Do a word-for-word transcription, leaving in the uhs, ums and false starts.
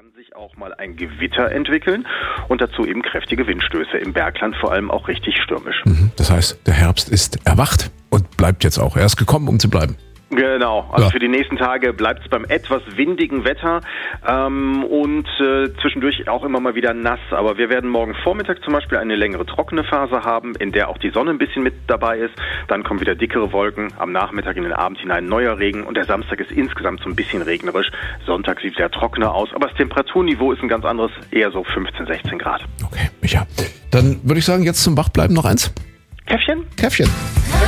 kann sich auch mal ein Gewitter entwickeln und dazu eben kräftige Windstöße. Im Bergland vor allem auch richtig stürmisch. Das heißt, der Herbst ist erwacht und bleibt jetzt auch. Er ist gekommen, um zu bleiben. Genau, also ja. für die nächsten Tage bleibt es beim etwas windigen Wetter ähm, und äh, zwischendurch auch immer mal wieder nass. Aber wir werden morgen Vormittag zum Beispiel eine längere trockene Phase haben, in der auch die Sonne ein bisschen mit dabei ist. Dann kommen wieder dickere Wolken, am Nachmittag in den Abend hinein neuer Regen und der Samstag ist insgesamt so ein bisschen regnerisch. Sonntag sieht sehr trockener aus, aber das Temperaturniveau ist ein ganz anderes, eher so fünfzehn, sechzehn Grad. Okay, Micha. Dann würde ich sagen, jetzt zum Wachbleiben noch eins. Käffchen? Käffchen.